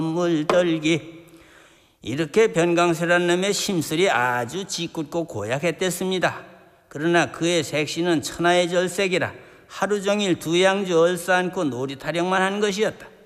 물떨기. 이렇게 변강쇠란 놈의 심술이 아주 짓궂고 고약했댔습니다. 그러나 그의 색시는 천하의 절색이라 하루 종일 두 양주 얼싸안고 놀이 타령만 한 것이었다.